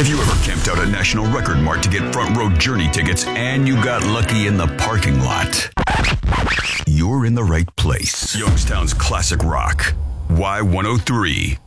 If you ever camped out at National Record Mart to get front row Journey tickets and you got lucky in the parking lot, you're in the right place. Youngstown's classic rock. Y103.